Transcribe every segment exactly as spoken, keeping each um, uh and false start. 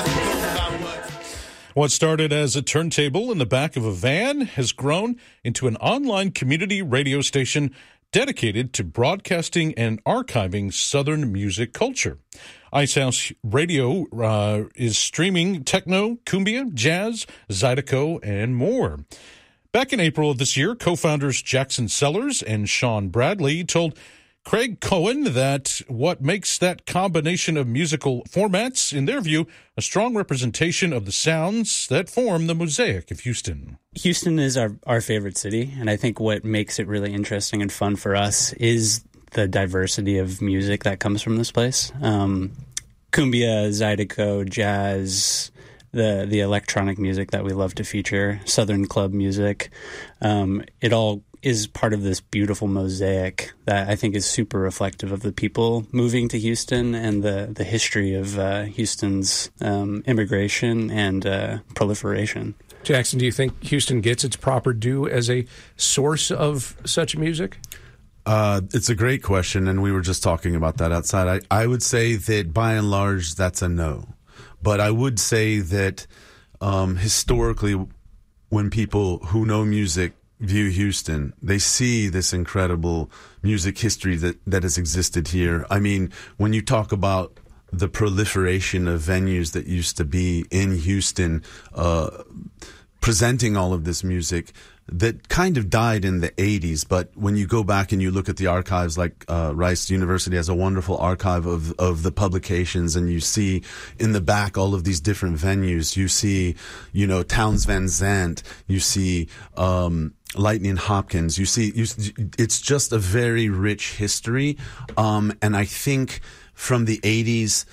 What started as a turntable in the back of a van has grown into an online community radio station dedicated to broadcasting and archiving Southern music culture. Icehouse Radio uh, is streaming techno, cumbia, jazz, zydeco, and more. Back in April of this year, co-founders Jackson Sellers and Sean Bradley told Craig Cohen that what makes that combination of musical formats, in their view, a strong representation of the sounds that form the mosaic of Houston. Houston is our, our favorite city, and I think what makes it really interesting and fun for us is the diversity of music that comes from this place. Um, cumbia, zydeco, jazz, the the electronic music that we love to feature, Southern club music. Um, it all is part of this beautiful mosaic that I think is super reflective of the people moving to Houston and the, the history of uh, Houston's um, immigration and uh, proliferation. Jackson, do you think Houston gets its proper due as a source of such music? Uh, it's a great question, and we were just talking about that outside. I, I would say that by and large, that's a no. But I would say that um, historically, when people who know music view Houston, they see this incredible music history that, that has existed here. I mean, when you talk about the proliferation of venues that used to be in Houston, uh, presenting all of this music, that kind of died in the eighties, but when you go back and you look at the archives, like uh, Rice University has a wonderful archive of, of the publications, and you see in the back all of these different venues. You see, you know, Towns Van Zandt, you see um, Lightning Hopkins, you see, you, it's just a very rich history, um, and I think from the eighties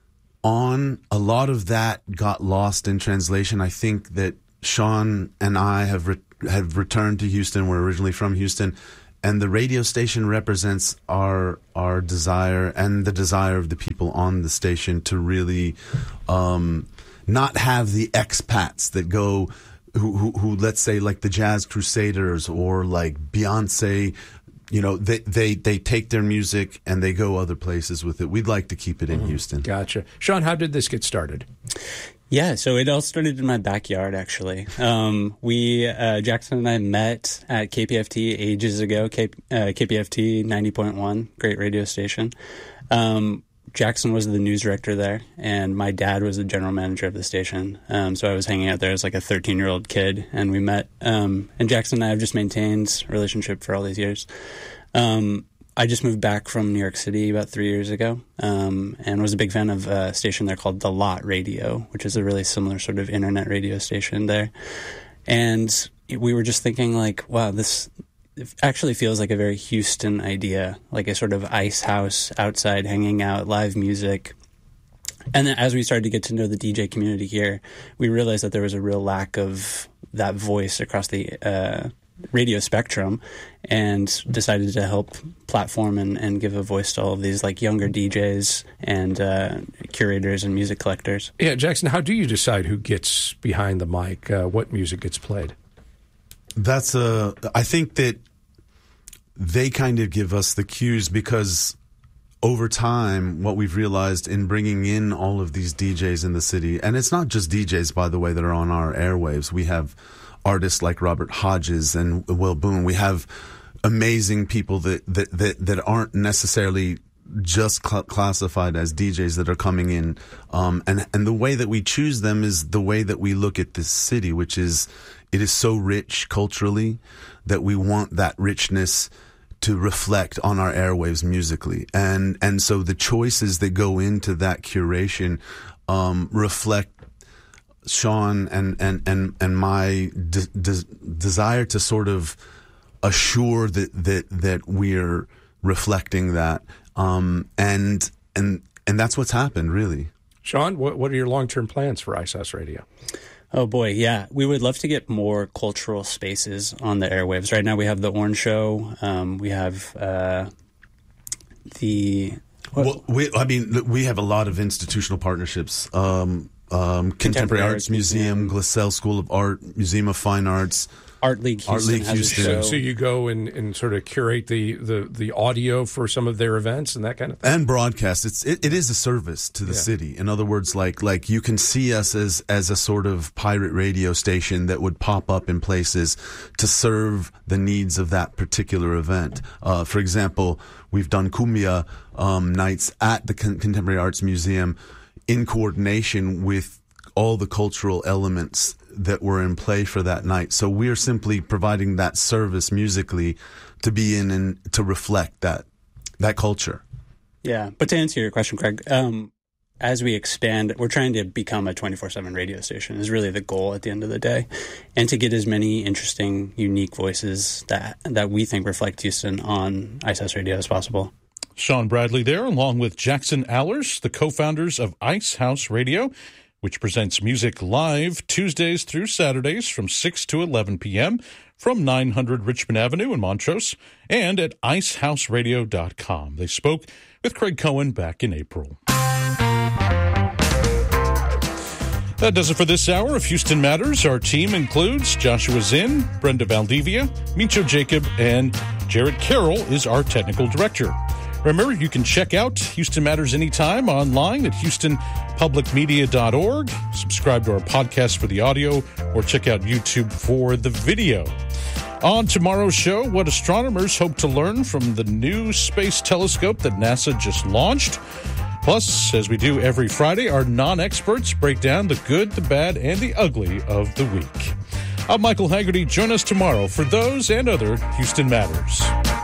on, a lot of that got lost in translation. I think that Sean and I have re- have returned to Houston. We're originally from Houston, and the radio station represents our our desire and the desire of the people on the station to really um, not have the expats that go, who, who, who let's say like the Jazz Crusaders or like Beyonce. You know, they, they, they take their music and they go other places with it. We'd like to keep it in mm-hmm. Houston. Gotcha. Sean, how did this get started? Yeah, so it all started in my backyard, actually. Um, we, uh, Jackson and I met at K P F T ages ago, K, uh, K P F T ninety point one, great radio station. Um, Jackson was the news director there, and my dad was the general manager of the station. Um, so I was hanging out there as like a thirteen-year-old kid, and we met. Um, and Jackson and I have just maintained a relationship for all these years. Um, I just moved back from New York City about three years ago, um, and was a big fan of a station there called The Lot Radio, which is a really similar sort of internet radio station there. And we were just thinking, like, wow, this actually feels like a very Houston idea, like a sort of ice house outside, hanging out, live music. And then as we started to get to know the D J community here, we realized that there was a real lack of that voice across the uh radio spectrum, and decided to help platform and, and give a voice to all of these like younger D Js and uh, curators and music collectors. Yeah, Jackson, how do you decide who gets behind the mic, uh, what music gets played? That's a, I think that they kind of give us the cues, because over time, what we've realized in bringing in all of these D Js in the city, and it's not just D Js, by the way, that are on our airwaves. We have artists like Robert Hodges and Will Boone. We have amazing people that that that, that aren't necessarily just cl- classified as D Js that are coming in. Um, and and the way that we choose them is the way that we look at this city, which is, it is so rich culturally that we want that richness to reflect on our airwaves musically. And and so the choices that go into that curation um, reflect Sean and and and and my de- de- desire to sort of assure that that that we're reflecting that, um, and and and that's what's happened, really. Sean, what what are your long-term plans for Icehouse Radio? Oh boy, yeah, we would love to get more cultural spaces on the airwaves. Right now, we have the Orange Show. Um, we have uh, the. What? Well, we I mean, we have a lot of institutional partnerships. Um, Um, Contemporary, Contemporary Arts Museum, Museum, Glassell School of Art, Museum of Fine Arts, Art League Houston Art League has Houston. a show. So you go and, and sort of curate the, the, the audio for some of their events and that kind of thing? And broadcast. It's it, it is a service to the Yeah. city. In other words, like like you can see us as as a sort of pirate radio station that would pop up in places to serve the needs of that particular event. Uh, for example, we've done cumbia um, nights at the Con- Contemporary Arts Museum in coordination with all the cultural elements that were in play for that night. So we're simply providing that service musically to be in and to reflect that that culture. Yeah, but to answer your question, Craig, um, as we expand, we're trying to become a twenty-four seven radio station is really the goal at the end of the day, and to get as many interesting, unique voices that that we think reflect Houston on Ice House Radio as possible. Sean Bradley there, along with Jackson Allers, the co-founders of Ice House Radio, which presents music live Tuesdays through Saturdays from six to eleven p.m. from nine hundred Richmond Avenue in Montrose and at ice house radio dot com. They spoke with Craig Cohen back in April. That does it for this hour of Houston Matters. Our team includes Joshua Zinn, Brenda Valdivia, Micho Jacob, and Jared Carroll is our technical director. Remember, you can check out Houston Matters anytime online at houston public media dot org. Subscribe to our podcast for the audio or check out YouTube for the video. On tomorrow's show, what astronomers hope to learn from the new space telescope that NASA just launched. Plus, as we do every Friday, our non-experts break down the good, the bad, and the ugly of the week. I'm Michael Haggerty. Join us tomorrow for those and other Houston Matters.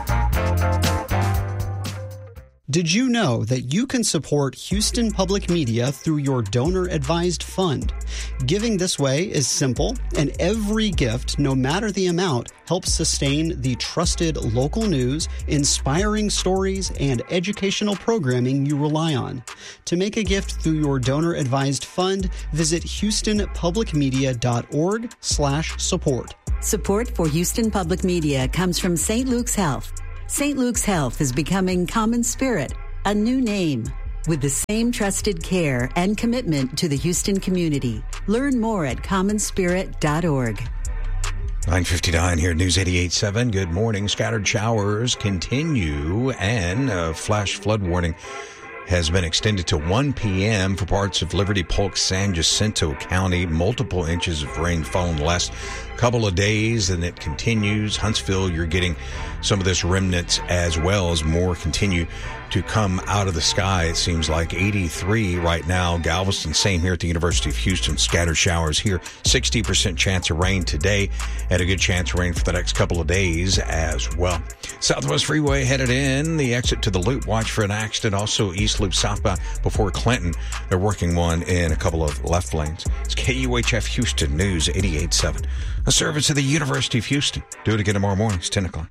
Did you know that you can support Houston Public Media through your donor-advised fund? Giving this way is simple, and every gift, no matter the amount, helps sustain the trusted local news, inspiring stories, and educational programming you rely on. To make a gift through your donor-advised fund, visit houston public media dot org slash support. Support for Houston Public Media comes from Saint Luke's Health. Saint Luke's Health is becoming Common Spirit, a new name, with the same trusted care and commitment to the Houston community. Learn more at common spirit dot org. nine fifty-nine here at News eighty-eight point seven. Good morning. Scattered showers continue, and a flash flood warning has been extended to one p.m. for parts of Liberty, Polk, San Jacinto County. Multiple inches of rain fallen the last couple of days, and it continues. Huntsville, you're getting some of this remnants as well as more continue to come out of the sky. It seems like eighty-three right now. Galveston, same here at the University of Houston. Scattered showers here. sixty percent chance of rain today, and a good chance of rain for the next couple of days as well. Southwest Freeway headed in. The exit to the Loop. Watch for an accident. Also East Loop southbound before Clinton. They're working one in a couple of left lanes. It's K U H F Houston News eighty-eight point seven. A service of the University of Houston. Do it again tomorrow morning. It's ten o'clock.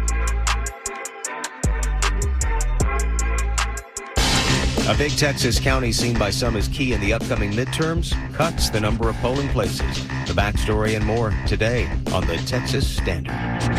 A big Texas county seen by some as key in the upcoming midterms cuts the number of polling places. The backstory and more today on the Texas Standard.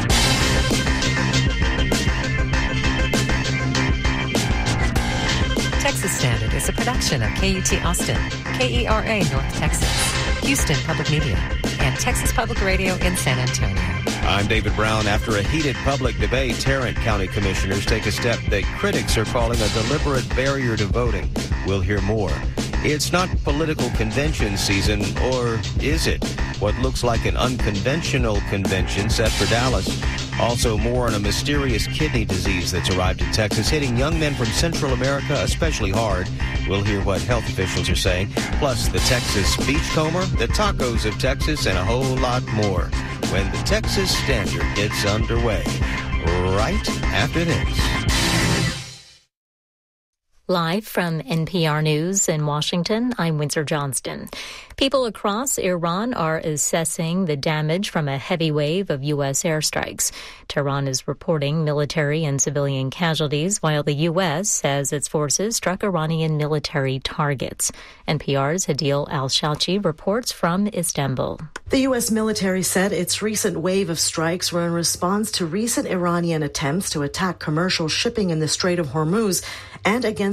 Texas Standard is a production of K U T Austin, K E R A North Texas, Houston Public Media, and Texas Public Radio in San Antonio. I'm David Brown. After a heated public debate, Tarrant County commissioners take a step that critics are calling a deliberate barrier to voting. We'll hear more. It's not political convention season, or is it? What looks like an unconventional convention set for Dallas. Also more on a mysterious kidney disease that's arrived in Texas, hitting young men from Central America especially hard. We'll hear what health officials are saying. Plus the Texas beachcomber, the tacos of Texas, and a whole lot more when the Texas Standard gets underway. Right after this. Live from N P R News in Washington, I'm Windsor Johnston. People across Iran are assessing the damage from a heavy wave of U S airstrikes. Tehran is reporting military and civilian casualties, while the U S says its forces struck Iranian military targets. N P R's Hadil Al-Shalchi reports from Istanbul. The U S military said its recent wave of strikes were in response to recent Iranian attempts to attack commercial shipping in the Strait of Hormuz and against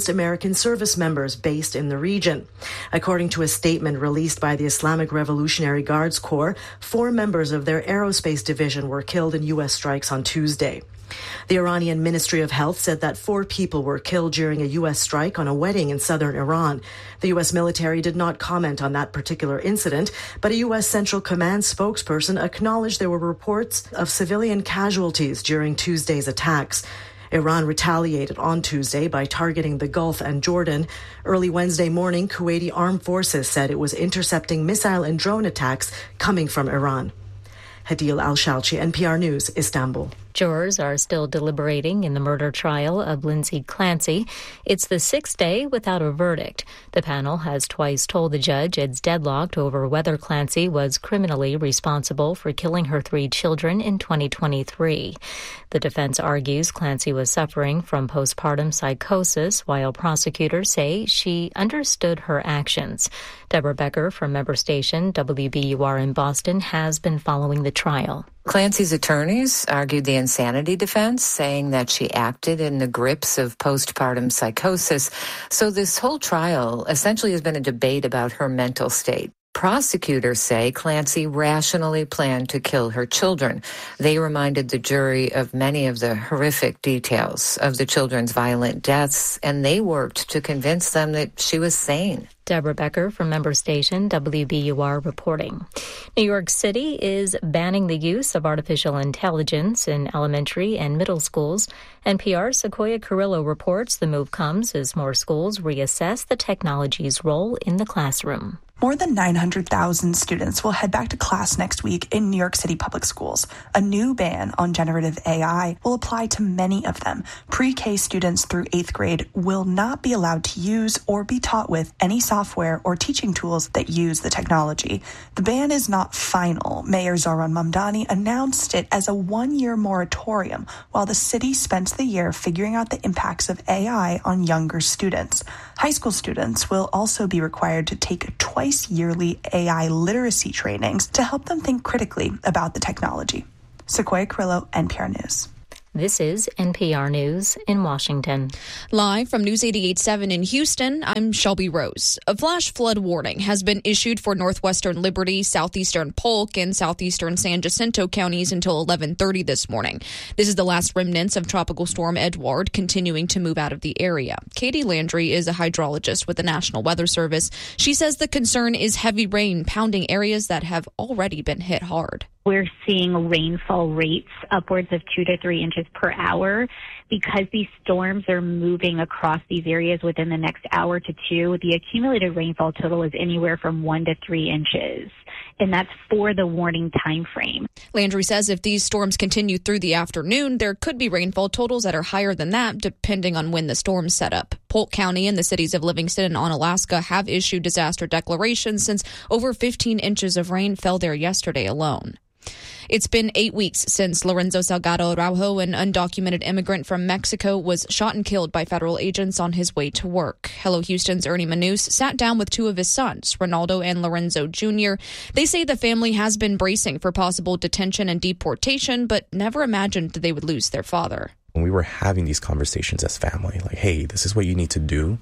against American service members based in the region. According to a statement released by the Islamic Revolutionary Guards Corps, four members of their aerospace division were killed in U S strikes on Tuesday. The Iranian Ministry of Health said that four people were killed during a U S strike on a wedding in southern Iran. The U S military did not comment on that particular incident, but a U S Central Command spokesperson acknowledged there were reports of civilian casualties during Tuesday's attacks. Iran retaliated on Tuesday by targeting the Gulf and Jordan. Early Wednesday morning, Kuwaiti armed forces said it was intercepting missile and drone attacks coming from Iran. Hadil Al-Shalchi, N P R News, Istanbul. Jurors are still deliberating in the murder trial of Lindsay Clancy. It's the sixth day without a verdict. The panel has twice told the judge it's deadlocked over whether Clancy was criminally responsible for killing her three children in twenty twenty-three. The defense argues Clancy was suffering from postpartum psychosis, while prosecutors say she understood her actions. Deborah Becker from member station W B U R in Boston has been following the trial. Clancy's attorneys argued the insanity defense, saying that she acted in the grips of postpartum psychosis. So this whole trial essentially has been a debate about her mental state. Prosecutors say Clancy rationally planned to kill her children. They reminded the jury of many of the horrific details of the children's violent deaths, and they worked to convince them that she was sane. Deborah Becker from member station W B U R reporting. New York City is banning the use of artificial intelligence in elementary and middle schools. N P R's Sequoia Carrillo reports the move comes as more schools reassess the technology's role in the classroom. More than nine hundred thousand students will head back to class next week in New York City public schools. A new ban on generative A I will apply to many of them. Pre-K students through eighth grade will not be allowed to use or be taught with any software or teaching tools that use the technology. The ban is not final. Mayor Zohran Mamdani announced it as a one-year moratorium while the city spends the year figuring out the impacts of A I on younger students. High school students will also be required to take twice yearly A I literacy trainings to help them think critically about the technology. Sequoia Carrillo, N P R News. This is N P R News in Washington. Live from News eighty-eight point seven in Houston, I'm Shelby Rose. A flash flood warning has been issued for northwestern Liberty, southeastern Polk, and southeastern San Jacinto counties until eleven thirty this morning. This is the last remnants of Tropical Storm Edward continuing to move out of the area. Katie Landry is a hydrologist with the National Weather Service. She says the concern is heavy rain pounding areas that have already been hit hard. We're seeing rainfall rates upwards of two to three inches per hour. Because these storms are moving across these areas within the next hour to two, the accumulated rainfall total is anywhere from one to three inches. And that's for the warning time frame. Landry says if these storms continue through the afternoon, there could be rainfall totals that are higher than that, depending on when the storms set up. Polk County and the cities of Livingston and Onalaska have issued disaster declarations since over fifteen inches of rain fell there yesterday alone. It's been eight weeks since Lorenzo Salgado Araujo, an undocumented immigrant from Mexico, was shot and killed by federal agents on his way to work. Hello Houston's Ernie Manous sat down with two of his sons, Ronaldo and Lorenzo Junior They say the family has been bracing for possible detention and deportation, but never imagined they would lose their father. When we were having these conversations as family, like, hey, this is what you need to do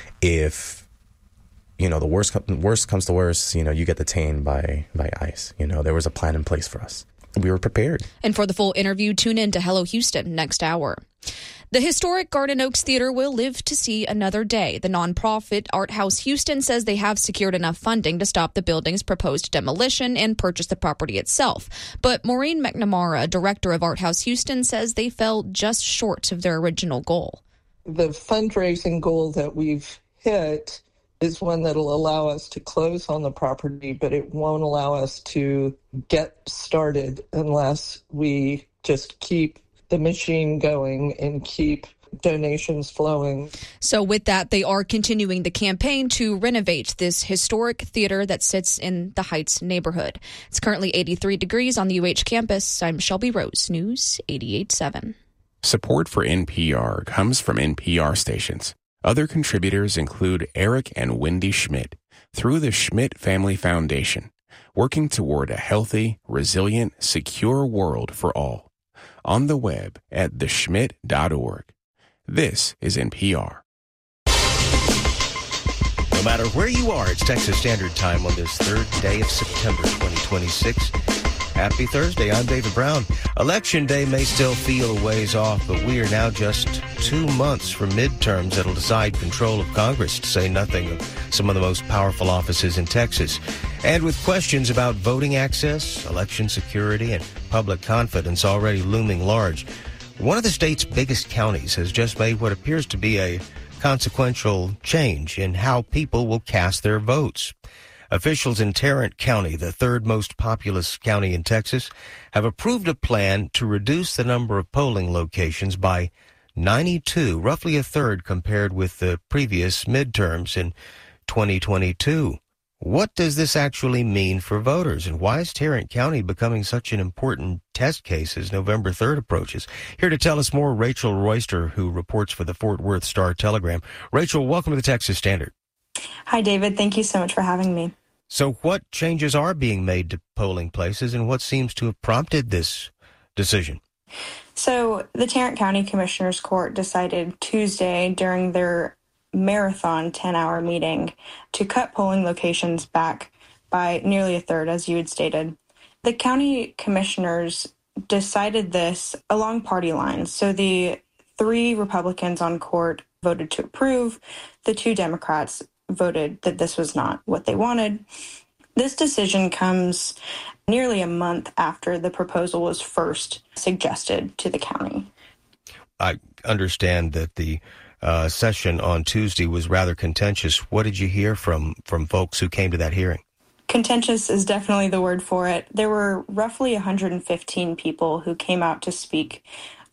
if, you know, the worst, worst comes to worst, you know, you get detained by, by ICE. You know, there was a plan in place for us. We were prepared. And for the full interview, tune in to Hello Houston next hour. The historic Garden Oaks Theater will live to see another day. The nonprofit Art House Houston says they have secured enough funding to stop the building's proposed demolition and purchase the property itself. But Maureen McNamara, director of Art House Houston, says they fell just short of their original goal. The fundraising goal that we've hit is one that'll allow us to close on the property, but it won't allow us to get started unless we just keep the machine going and keep donations flowing. So with that, they are continuing the campaign to renovate this historic theater that sits in the Heights neighborhood. It's currently eighty-three degrees on the U H campus. I'm Shelby Rose, News eighty-eight point seven. Support for N P R comes from N P R stations. Other contributors include Eric and Wendy Schmidt through the Schmidt Family Foundation, working toward a healthy, resilient, secure world for all. On the web at the schmidt dot org. This is N P R. No matter where you are, it's Texas Standard Time on this third day of September twenty twenty-six. Happy Thursday. I'm David Brown. Election day may still feel a ways off, but we are now just two months from midterms that'll decide control of Congress, to say nothing of some of the most powerful offices in Texas. And with questions about voting access, election security, and public confidence already looming large, one of the state's biggest counties has just made what appears to be a consequential change in how people will cast their votes. Officials in Tarrant County, the third most populous county in Texas, have approved a plan to reduce the number of polling locations by ninety-two, roughly a third compared with the previous midterms in twenty twenty-two. What does this actually mean for voters, and why is Tarrant County becoming such an important test case as November third approaches? Here to tell us more, Rachel Royster, who reports for the Fort Worth Star-Telegram. Rachel, welcome to the Texas Standard. Hi, David. Thank you so much for having me. So what changes are being made to polling places, and what seems to have prompted this decision? So the Tarrant County Commissioners Court decided Tuesday during their marathon ten-hour meeting to cut polling locations back by nearly a third, as you had stated. The county commissioners decided this along party lines. So the three Republicans on court voted to approve. The two Democrats voted that this was not what they wanted. This decision comes nearly a month after the proposal was first suggested to the county. I understand that the uh, session on Tuesday was rather contentious. What did you hear from, from folks who came to that hearing? Contentious is definitely the word for it. There were roughly one hundred fifteen people who came out to speak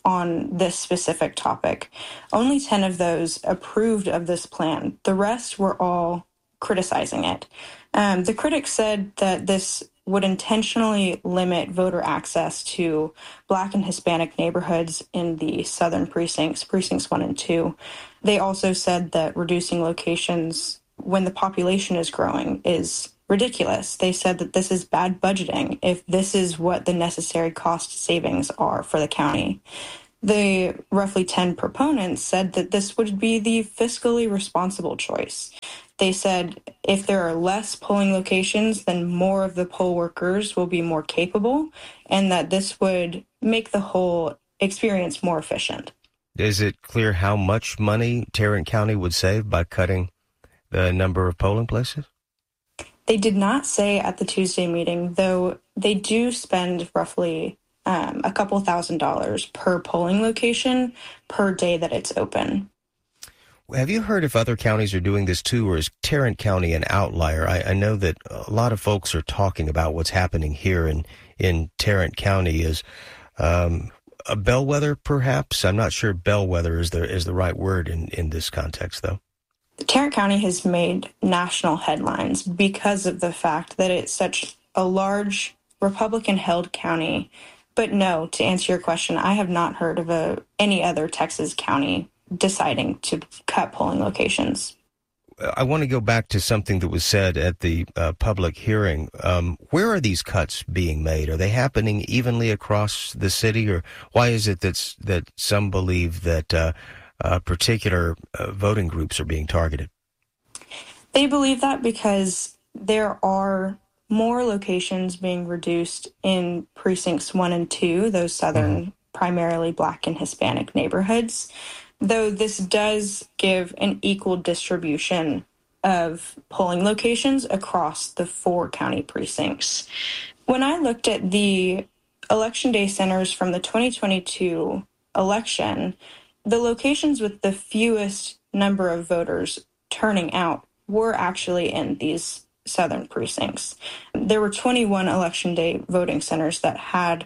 on this specific topic. Only ten of those approved of this plan. The rest were all criticizing it. Um, the critics said that this would intentionally limit voter access to Black and Hispanic neighborhoods in the southern precincts, precincts one and two. They also said that reducing locations when the population is growing is ridiculous. They said that this is bad budgeting if this is what the necessary cost savings are for the county. The roughly ten proponents said that this would be the fiscally responsible choice. They said if there are less polling locations, then more of the poll workers will be more capable, and that this would make the whole experience more efficient. Is it clear how much money Tarrant County would save by cutting the number of polling places? They did not say at the Tuesday meeting, though they do spend roughly um, a couple thousand dollars per polling location per day that it's open. Have you heard if other counties are doing this too, or is Tarrant County an outlier? I, I know that a lot of folks are talking about what's happening here in, in Tarrant County is um, a bellwether, perhaps. I'm not sure bellwether is the, is the right word in, in this context, though. Tarrant County has made national headlines because of the fact that it's such a large Republican-held county. But no, to answer your question, I have not heard of a, any other Texas county deciding to cut polling locations. I want to go back to something that was said at the uh, public hearing. Um, where are these cuts being made? Are they happening evenly across the city, or why is it that's, that some believe that uh, uh, particular uh, voting groups are being targeted? They believe that because there are more locations being reduced in precincts one and two, those southern, mm-hmm. primarily Black and Hispanic neighborhoods, though this does give an equal distribution of polling locations across the four county precincts. When I looked at the Election Day centers from the twenty twenty-two election, the locations with the fewest number of voters turning out were actually in these southern precincts. There were twenty-one Election Day voting centers that had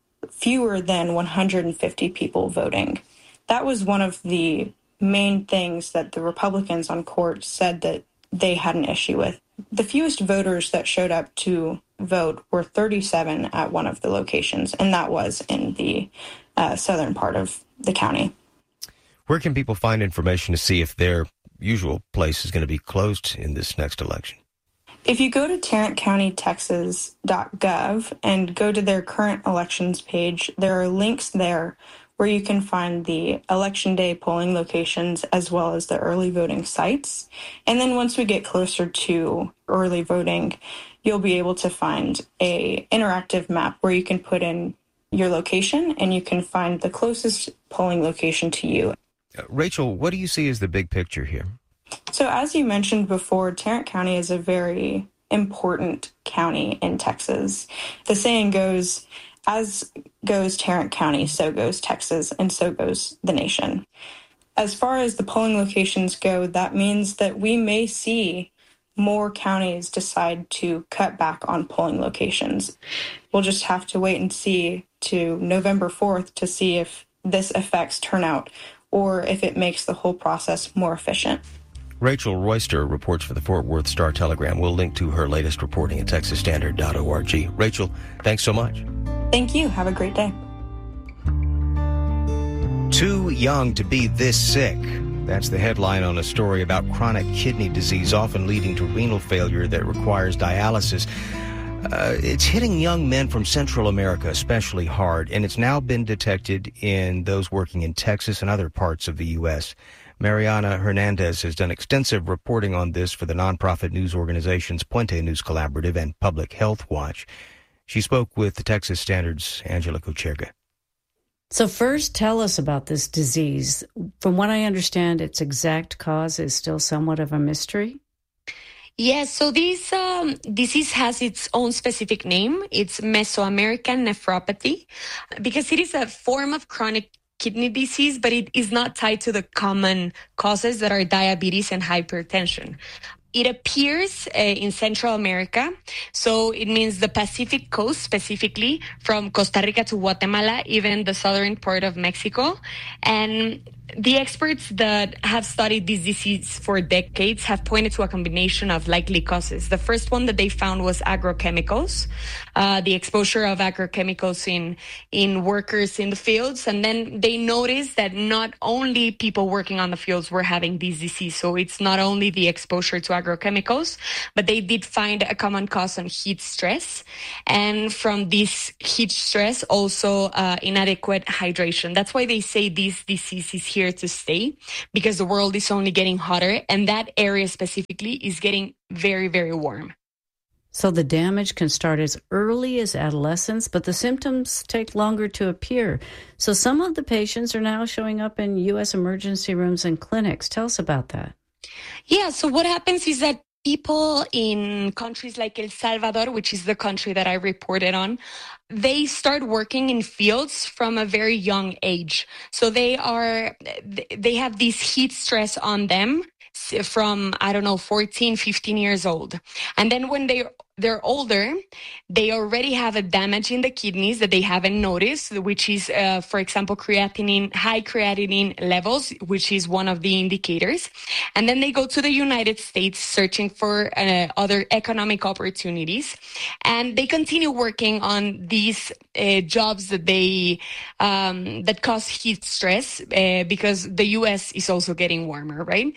fewer than one hundred fifty people voting. That was one of the main things that the Republicans on court said that they had an issue with. The fewest voters that showed up to vote were thirty-seven at one of the locations, and that was in the uh, southern part of the county. Where can people find information to see if their usual place is going to be closed in this next election? If you go to tarrant county texas dot gov and go to their current elections page, there are links there where you can find the election day polling locations as well as the early voting sites. And then once we get closer to early voting, you'll be able to find a interactive map where you can put in your location and you can find the closest polling location to you. Uh, Rachel, what do you see as the big picture here? So as you mentioned before, Tarrant County is a very important county in Texas. The saying goes, as goes Tarrant County, so goes Texas, and so goes the nation. As far as the polling locations go, that means that we may see more counties decide to cut back on polling locations. We'll just have to wait and see to November fourth to see if this affects turnout or if it makes the whole process more efficient. Rachel Royster reports for the Fort Worth Star-Telegram. We'll link to her latest reporting at texas standard dot org. Rachel, thanks so much. Thank you. Have a great day. Too young to be this sick. That's the headline on a story about chronic kidney disease, often leading to renal failure that requires dialysis. Uh, it's hitting young men from Central America especially hard, and it's now been detected in those working in Texas and other parts of the U S Mariana Hernandez has done extensive reporting on this for the nonprofit news organizations Puente News Collaborative and Public Health Watch. She spoke with the Texas Standard's Angela Kucherga. So first, tell us about this disease. From what I understand, its exact cause is still somewhat of a mystery. Yes, so this um, disease has its own specific name. It's Mesoamerican nephropathy because it is a form of chronic kidney disease, but it is not tied to the common causes that are diabetes and hypertension. It appears uh, in Central America, so it means the Pacific coast, specifically from Costa Rica to Guatemala, even the southern part of Mexico. And the experts that have studied this disease for decades have pointed to a combination of likely causes. The first one that they found was agrochemicals, uh, the exposure of agrochemicals in, in workers in the fields. And then they noticed that not only people working on the fields were having this disease. So it's not only the exposure to agrochemicals, but they did find a common cause on heat stress. And from this heat stress, also uh, inadequate hydration. That's why they say this disease is here to stay, because the world is only getting hotter, and that area specifically is getting very, very warm. So the damage can start as early as adolescence, but the symptoms take longer to appear. So some of the patients are now showing up in U S emergency rooms and clinics. Tell us about that. Yeah, so what happens is that people in countries like El Salvador, which is the country that I reported on, they start working in fields from a very young age. So they are, they have this heat stress on them from, I don't know, fourteen, fifteen years old. And then when they they're older, they already have a damage in the kidneys that they haven't noticed, which is, uh, for example, creatinine, high creatinine levels, which is one of the indicators. And then they go to the United States searching for uh, other economic opportunities. And they continue working on these uh, jobs that they, um, that cause heat stress, uh, because the U S is also getting warmer, right?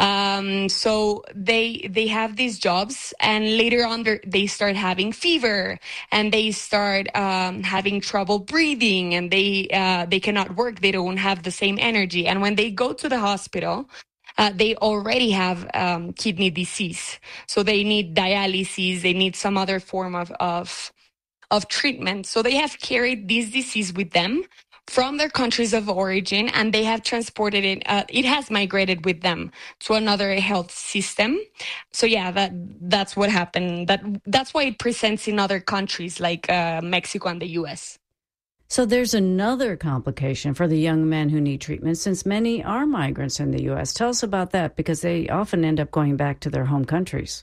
Um, so they, they have these jobs, and later on they're, they start having fever, and they start um, having trouble breathing, and they uh, they cannot work. They don't have the same energy. And when they go to the hospital, uh, they already have um, kidney disease. So they need dialysis. They need some other form of, of, of treatment. So they have carried this disease with them from their countries of origin, and they have transported it. Uh, it has migrated with them to another health system. So yeah, that that's what happened. That that's why it presents in other countries like uh, Mexico and the U S. So there's another complication for the young men who need treatment, since many are migrants in the U S. Tell us about that, because they often end up going back to their home countries.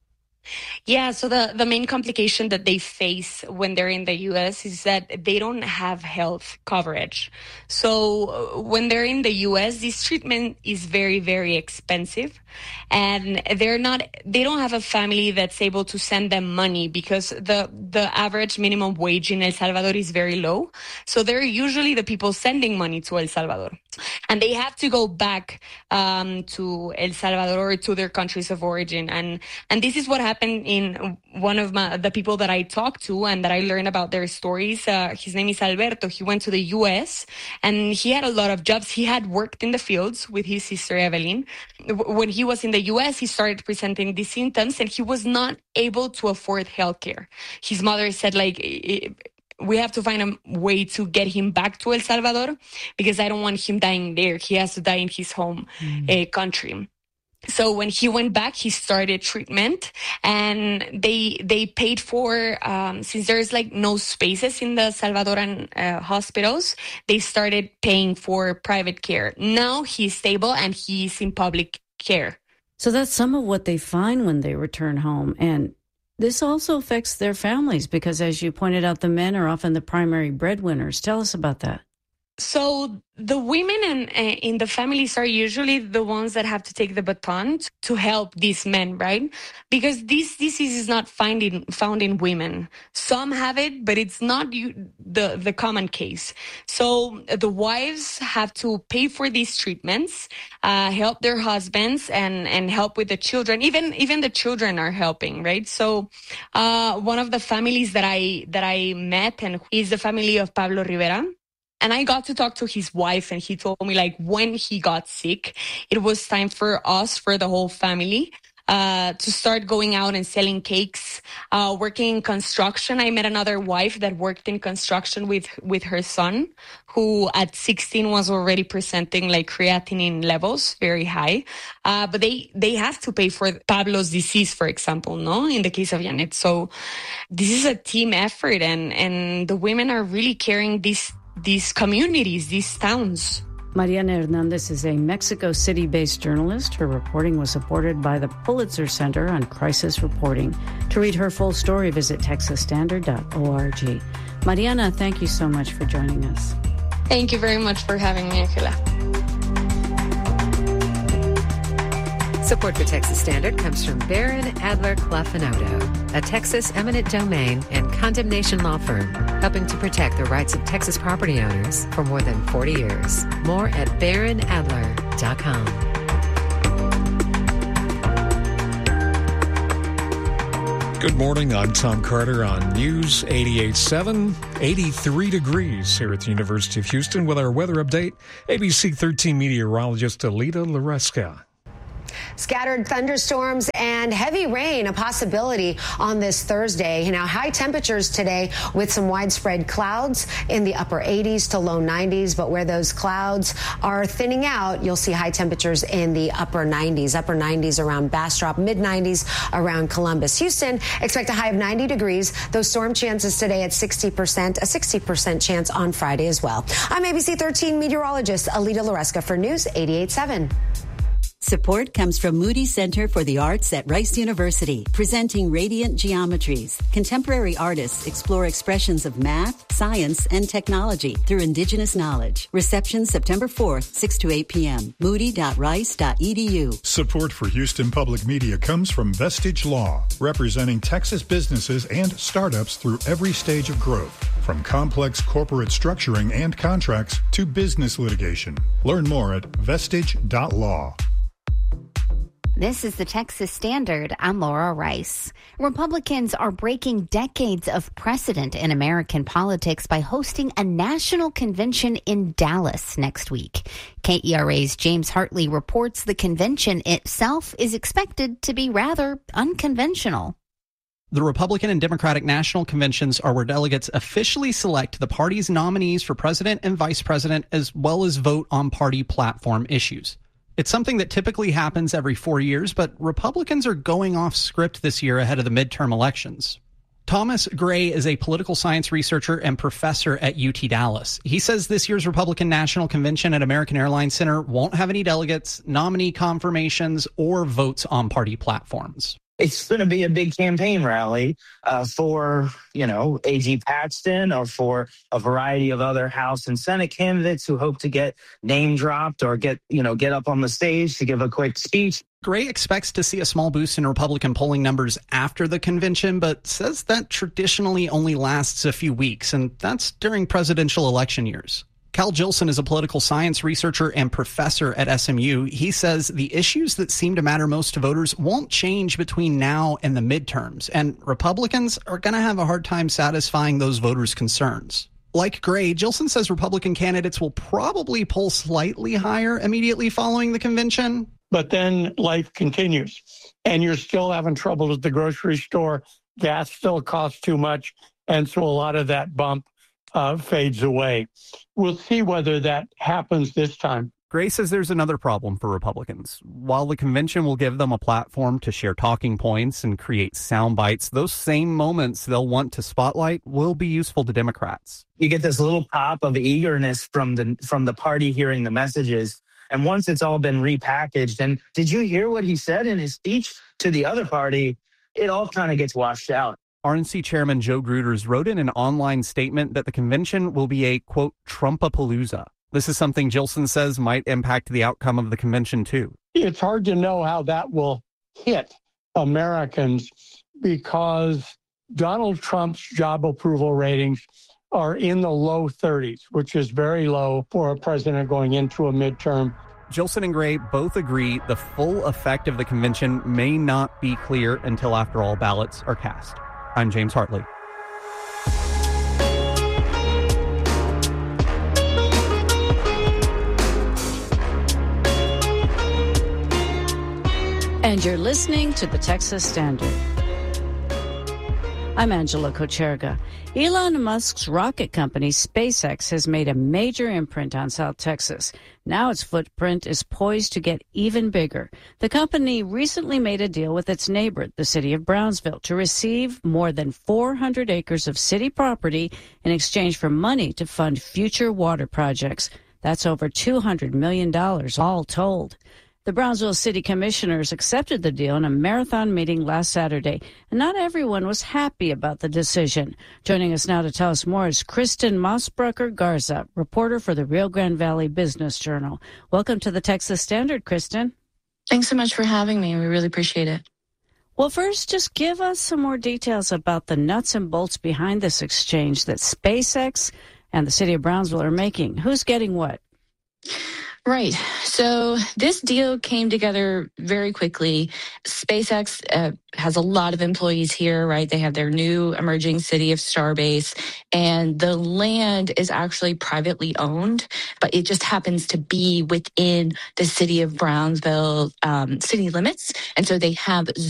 Yeah, so the, the main complication that they face when they're in the U S is that they don't have health coverage. So when they're in the U S, this treatment is very, very expensive. And they're not, they don't have a family that's able to send them money, because the, the average minimum wage in El Salvador is very low. So they're usually the people sending money to El Salvador. And they have to go back um, to El Salvador or to their countries of origin. And, and this is what happens happened in one of my, the people that I talked to and that I learned about their stories. Uh, his name is Alberto. He went to the U S and he had a lot of jobs. He had worked in the fields with his sister Evelyn. When he was in the U S, he started presenting these symptoms and he was not able to afford healthcare. His mother said, like, we have to find a way to get him back to El Salvador because I don't want him dying there. He has to die in his home mm. uh, country. So when he went back, he started treatment and they they paid for, um, since there's like no spaces in the Salvadoran uh, hospitals, they started paying for private care. Now he's stable and he's in public care. So that's some of what they find when they return home. And this also affects their families because, as you pointed out, the men are often the primary breadwinners. Tell us about that. So the women in, in the families are usually the ones that have to take the baton to help these men, right? Because this disease is not find in, found in women. Some have it, but it's not the, the common case. So the wives have to pay for these treatments, uh, help their husbands, and, and help with the children. Even even the children are helping, right? So uh, one of the families that I that I met and is the family of Pablo Rivera. And I got to talk to his wife, and he told me, like, when he got sick, it was time for us, for the whole family, uh, to start going out and selling cakes, uh, working in construction. I met another wife that worked in construction with, with her son, who at sixteen was already presenting like creatinine levels very high. Uh, but they, they have to pay for Pablo's disease, for example, no, in the case of Janet. So this is a team effort, and, and the women are really carrying this these communities, these towns. Mariana Hernandez is a Mexico City-based journalist. Her reporting was supported by the Pulitzer Center on Crisis Reporting. To read her full story, visit texas standard dot org. Mariana, thank you so much for joining us. Thank you very much for having me, Angela. Support for Texas Standard comes from Barron Adler Clough and Odo, a Texas eminent domain and condemnation law firm, helping to protect the rights of Texas property owners for more than forty years. More at baron adler dot com. Good morning. I'm Tom Carter on News eighty-eight point seven. eighty-three degrees here at the University of Houston with our weather update. A B C thirteen meteorologist Alita Loresca. Scattered thunderstorms and heavy rain, a possibility on this Thursday. Now, high temperatures today with some widespread clouds in the upper eighties to low nineties. But where those clouds are thinning out, you'll see high temperatures in the upper nineties. Upper nineties around Bastrop, mid nineties around Columbus. Houston, expect a high of ninety degrees. Those storm chances today at sixty percent, a sixty percent chance on Friday as well. I'm A B C thirteen meteorologist Alita Loresca for News eighty-eight point seven. Support comes from Moody Center for the Arts at Rice University, presenting Radiant Geometries. Contemporary artists explore expressions of math, science, and technology through indigenous knowledge. Reception September fourth, six to eight p.m. moody dot rice dot e d u. Support for Houston Public Media comes from Vestige Law, representing Texas businesses and startups through every stage of growth, from complex corporate structuring and contracts to business litigation. Learn more at vestige dot law. This is the Texas Standard. I'm Laura Rice. Republicans are breaking decades of precedent in American politics by hosting a national convention in Dallas next week. K E R A's James Hartley reports the convention itself is expected to be rather unconventional. The Republican and Democratic national conventions are where delegates officially select the party's nominees for president and vice president, as well as vote on party platform issues. It's something that typically happens every four years, but Republicans are going off script this year ahead of the midterm elections. Thomas Gray is a political science researcher and professor at U T Dallas. He says this year's Republican National Convention at American Airlines Center won't have any delegates, nominee confirmations, or votes on party platforms. It's going to be a big campaign rally uh, for, you know, A G Paxton or for a variety of other House and Senate candidates who hope to get name dropped or get, you know, get up on the stage to give a quick speech. Gray expects to see a small boost in Republican polling numbers after the convention, but says that traditionally only lasts a few weeks, and that's during presidential election years. Cal Jilson is a political science researcher and professor at S M U. He says the issues that seem to matter most to voters won't change between now and the midterms, and Republicans are going to have a hard time satisfying those voters' concerns. Like Gray, Jilson says Republican candidates will probably poll slightly higher immediately following the convention. But then life continues, and you're still having trouble at the grocery store. Gas still costs too much, and so a lot of that bump Uh, fades away. We'll see whether that happens this time. Gray says there's another problem for Republicans. While the convention will give them a platform to share talking points and create sound bites, those same moments they'll want to spotlight will be useful to Democrats. You get this little pop of eagerness from the from the party hearing the messages. And once it's all been repackaged, and did you hear what he said in his speech to the other party? It all kind of gets washed out. R N C Chairman Joe Gruters wrote in an online statement that the convention will be a, quote, Trumpapalooza. This is something Jilson says might impact the outcome of the convention, too. It's hard to know how that will hit Americans because Donald Trump's job approval ratings are in the low thirties, which is very low for a president going into a midterm. Jilson and Gray both agree the full effect of the convention may not be clear until after all ballots are cast. I'm James Hartley. And you're listening to the Texas Standard. I'm Angela Kocherga. Elon Musk's rocket company, SpaceX, has made a major imprint on South Texas. Now its footprint is poised to get even bigger. The company recently made a deal with its neighbor, the city of Brownsville, to receive more than four hundred acres of city property in exchange for money to fund future water projects. That's over two hundred million dollars all told. The Brownsville City Commissioners accepted the deal in a marathon meeting last Saturday, and not everyone was happy about the decision. Joining us now to tell us more is Kristen Mossbrucker Garza, reporter for the Rio Grande Valley Business Journal. Welcome to the Texas Standard, Kristen. Thanks so much for having me. We really appreciate it. Well, first, just give us some more details about the nuts and bolts behind this exchange that SpaceX and the city of Brownsville are making. Who's getting what? Right. So this deal came together very quickly. SpaceX uh, has a lot of employees here, right? They have their new emerging city of Starbase, and the land is actually privately owned, but it just happens to be within the city of Brownsville um, city limits. And so they have